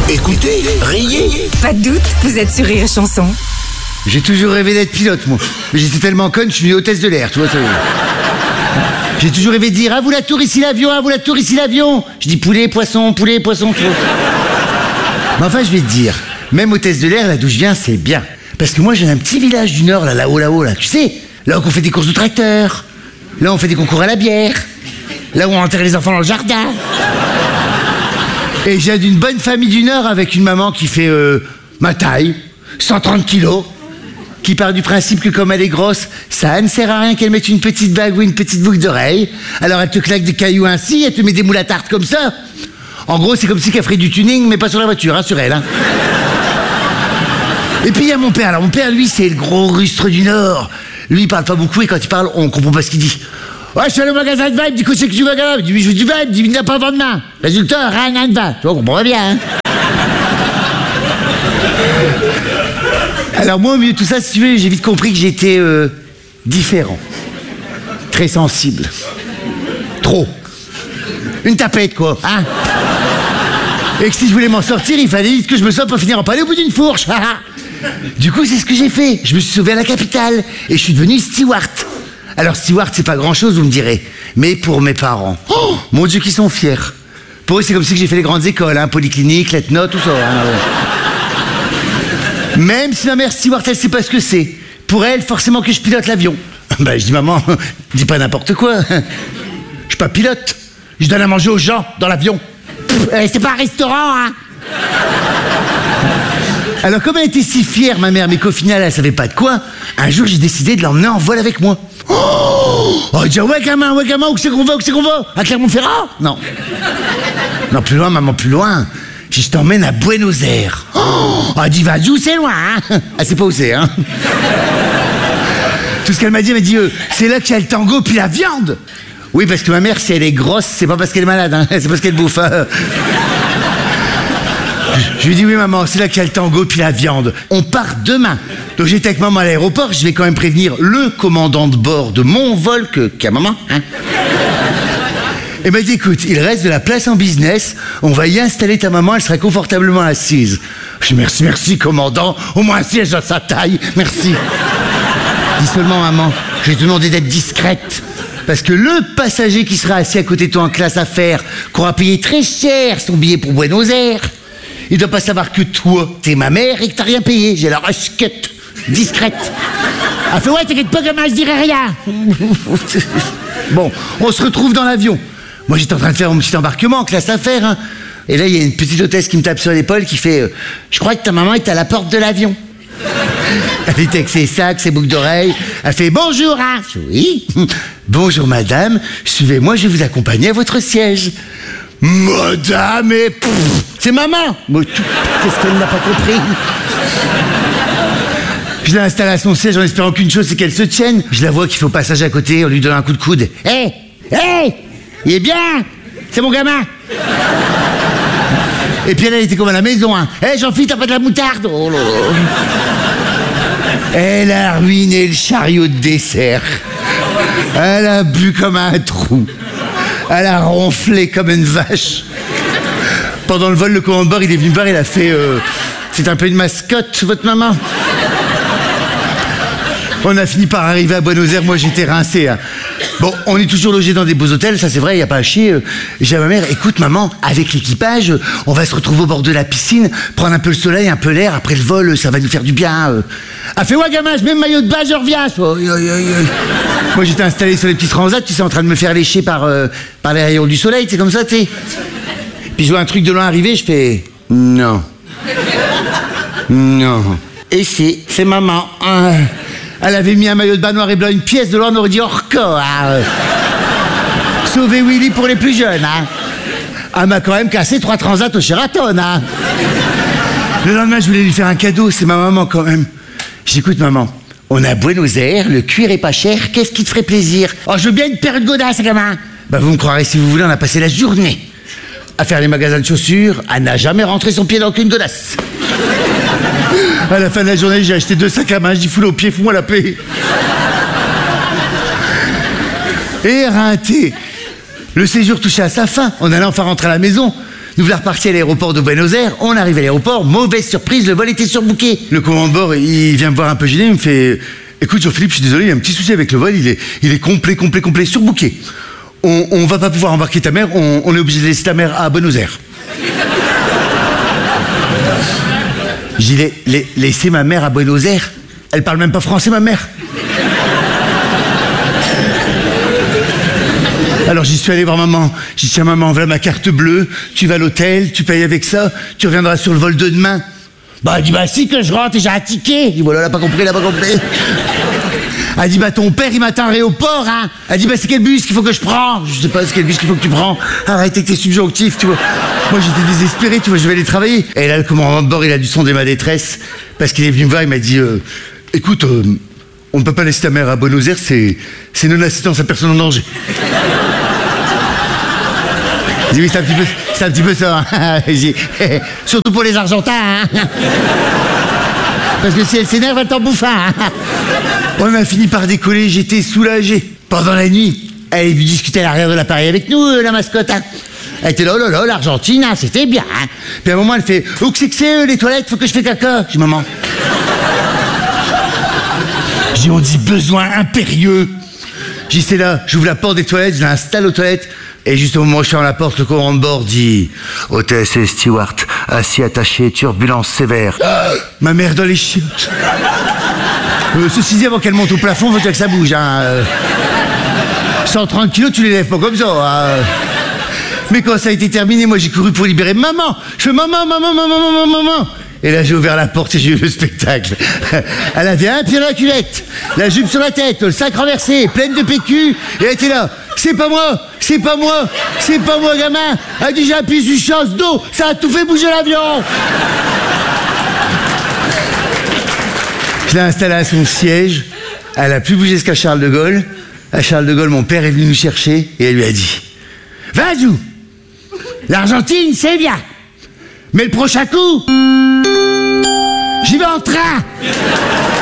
Écoutez, riez. Pas de doute, vous êtes sur Rire et Chanson. J'ai toujours rêvé d'être pilote, moi. Mais j'étais tellement conne, je suis hôtesse de l'air, tu vois. J'ai toujours rêvé de dire « À vous la tour, ici l'avion, à vous la tour, ici l'avion !» Je dis poulet, poisson, tu vois. Mais enfin, je vais te dire, même hôtesse de l'air, là d'où je viens, c'est bien. Parce que moi, j'ai un petit village du Nord, là-haut, tu sais. Là où on fait des courses de tracteurs. Là où on fait des concours à la bière. Là où on enterre les enfants dans le jardin. Et j'ai d'une bonne famille du Nord avec une maman qui fait ma taille, 130 kilos, qui part du principe que comme elle est grosse, ça ne sert à rien qu'elle mette une petite bague ou une petite boucle d'oreille. Alors elle te claque des cailloux ainsi, elle te met des moules à tarte comme ça. En gros, c'est comme si qu'elle ferait du tuning, mais pas sur la voiture, hein, sur elle. Hein. Et puis il y a mon père. Alors mon père, lui, c'est le gros rustre du Nord. Lui, il parle pas beaucoup et quand il parle, on comprend pas ce qu'il dit. Ouais, je suis allé au magasin de vin, il me dit, qu'est-ce que tu veux, gars? Il me dit, oui, je veux du vin, il me dit, il n'a pas vent demain. Résultat, rien de vin. Tu vois, on comprend bien, hein. Alors moi, au milieu de tout ça, si tu veux, j'ai vite compris que j'étais différent. Très sensible. Trop. Une tapette, quoi, hein. Et que si je voulais m'en sortir, il fallait vite que je me sorte pour finir en palais au bout d'une fourche. Du coup, c'est ce que j'ai fait. Je me suis sauvé à la capitale et je suis devenu steward. Alors steward, c'est pas grand-chose, vous me direz. Mais pour mes parents, oh, mon Dieu, qu'ils sont fiers. Pour eux, c'est comme si j'ai fait les grandes écoles, hein, polyclinique, l'ethno, tout ça. Hein, ouais. Même si ma mère steward, elle sait pas ce que c'est. Pour elle, forcément que je pilote l'avion. Bah, je dis, maman, dis pas n'importe quoi. Je suis pas pilote. Je donne à manger aux gens dans l'avion. C'est pas un restaurant, hein. Alors, comme elle était si fière, ma mère, mais qu'au final, elle savait pas de quoi, un jour, j'ai décidé de l'emmener en vol avec moi. Oh, dire, ouais, gamin, où c'est qu'on va, à Clermont-Ferrand? Non. Non, plus loin, maman, plus loin. Je t'emmène à Buenos Aires. Oh, elle dit, vas-y, où c'est loin, hein. Elle sait pas où c'est, hein. Tout ce qu'elle m'a dit, c'est là qu'il y a le tango puis la viande. Oui, parce que ma mère, si elle est grosse, c'est pas parce qu'elle est malade, hein. C'est parce qu'elle bouffe. Hein. Je lui dis, oui, maman, c'est là qu'il y a le tango puis la viande. On part demain. Donc j'étais avec maman à l'aéroport, je vais quand même prévenir le commandant de bord de mon vol qu'à maman, hein. Et m'a dit, écoute, il reste de la place en business, on va y installer ta maman, elle sera confortablement assise. Je dis, merci, commandant, au moins un siège à sa taille, merci. Dis seulement, maman, je vais te demander d'être discrète. Parce que le passager qui sera assis à côté de toi en classe affaires, qui aura payé très cher son billet pour Buenos Aires, il doit pas savoir que toi, t'es ma mère et que t'as rien payé. J'ai la rushquette, discrète. Elle fait, ouais, t'inquiète pas, gamin, je dirai rien. Bon, on se retrouve dans l'avion. Moi, j'étais en train de faire mon petit embarquement en classe affaires, hein. Et là, il y a une petite hôtesse qui me tape sur l'épaule qui fait, je crois que ta maman est à la porte de l'avion. Elle était avec ses sacs, ses boucles d'oreilles. Elle fait, bonjour, hein. Je dis, oui. Bonjour, madame. Suivez-moi, je vais vous accompagner à votre siège. Madame, et c'est maman. Qu'est-ce qu'elle n'a pas compris? Je l'ai installée à son siège en espérant qu'une chose, c'est qu'elle se tienne. Je la vois qui fait au passage à côté, on lui donne un coup de coude. Hé, il est bien. C'est mon gamin. Et puis elle était comme à la maison, hein. Jean-Philippe, t'as pas de la moutarde? Oh là là. Elle a ruiné le chariot de dessert. Elle a bu comme un trou. Elle a ronflé comme une vache. Pendant le vol, le commandant de bord, il est venu me voir, il a fait c'est un peu une mascotte, votre maman. On a fini par arriver à Buenos Aires, moi j'étais rincé, hein. Bon, on est toujours logé dans des beaux hôtels, ça c'est vrai, il n'y a pas à chier. J'ai à ma mère, écoute maman, avec l'équipage, on va se retrouver au bord de la piscine, prendre un peu le soleil, un peu l'air, après le vol, ça va nous faire du bien. Elle fait, ouais gamin, je mets le maillot de bain, je reviens. Moi j'étais installé sur les petits transats, tu sais, en train de me faire lécher par les rayons du soleil, c'est comme ça, tu sais. Puis je vois un truc de loin arriver, je fais, non. Et si, c'est maman. Elle avait mis un maillot de bain noir et blanc, une pièce de loin, on aurait dit Orco. Hein. Sauver Willy pour les plus jeunes. Hein. Elle m'a quand même cassé 3 transats au Sheraton. Hein. Le lendemain, je voulais lui faire un cadeau, c'est ma maman quand même. J'écoute maman, on est à Buenos Aires, le cuir est pas cher, qu'est-ce qui te ferait plaisir? Oh, je veux bien une paire de godasses, gamin. Bah vous me croirez si vous voulez, on a passé la journée à faire les magasins de chaussures, elle n'a jamais rentré son pied dans aucune godasse. À la fin de la journée, j'ai acheté 2 sacs à main, je dis foule au pied, fous-moi la paix. Éreinté. Le séjour touchait à sa fin, on allait enfin rentrer à la maison. Nous voilà repartis à l'aéroport de Buenos Aires. On arrive à l'aéroport, mauvaise surprise, le vol était surbooké. Le commandant de bord, il vient me voir un peu gêné, il me fait... Écoute Jean-Philippe, je suis désolé, il y a un petit souci avec le vol, il est complet, surbooké. On va pas pouvoir embarquer ta mère, on est obligé de laisser ta mère à Buenos Aires. J'ai laissé ma mère à Buenos Aires. Elle parle même pas français, ma mère. Alors j'y suis allé voir maman. J'ai dit, tiens maman, voilà ma carte bleue, tu vas à l'hôtel, tu payes avec ça, tu reviendras sur le vol de demain. Bah elle dit, bah si que je rentre et j'ai un ticket. Je dis, voilà, elle a pas compris. Elle dit, bah ton père il m'attend à l'aéroport, hein. Elle dit, bah c'est quel bus qu'il faut que je prends. Je sais pas, c'est quel bus qu'il faut que tu prends. Arrête avec tes subjonctifs, tu vois. Moi j'étais désespéré, tu vois, je vais aller travailler. Et là le commandant de bord il a dû sonder ma détresse, parce qu'il est venu me voir, il m'a dit, écoute, on ne peut pas laisser ta mère à Buenos Aires, c'est non-assistance à personne en danger. J'ai dit, oui, c'est un petit peu ça. Hein. Surtout pour les Argentins. Hein. Parce que si elle s'énerve, elle t'en bouffe. Hein. On a fini par décoller, j'étais soulagé. Pendant la nuit, elle est venue discuter à l'arrière de l'appareil avec nous, la mascotte. Hein. Elle était là, oh là là, l'Argentine, hein, c'était bien. Hein. Puis à un moment, elle fait, où que c'est les toilettes, faut que je fais caca. Je dis, maman. Je dis, on dit besoin impérieux. J'y c'est là, j'ouvre la porte des toilettes, je l'installe aux toilettes. Et juste au moment où je ferme la porte, le commandant de bord dit « Hôtesse et steward, assis attaché, turbulence sévère. » Ma mère dans les chiottes. Ceci dit, avant qu'elle monte au plafond, faut que ça bouge. Hein. 130 kilos, tu les lèves pas comme ça. Hein. Mais quand ça a été terminé, moi j'ai couru pour libérer maman. Je fais maman. Et là j'ai ouvert la porte et j'ai vu le spectacle. Elle avait un pied dans la cuvette, la jupe sur la tête, le sac renversé, pleine de PQ. Et elle était là. C'est pas moi, gamin. Elle dit, j'ai appuyé sur chasse d'eau, ça a tout fait bouger l'avion. Je l'ai installée à son siège. Elle a plus bougé jusqu'à Charles de Gaulle. À Charles de Gaulle, mon père est venu nous chercher et elle lui a dit, vas-y, l'Argentine, c'est bien. Mais le prochain coup, j'y vais en train.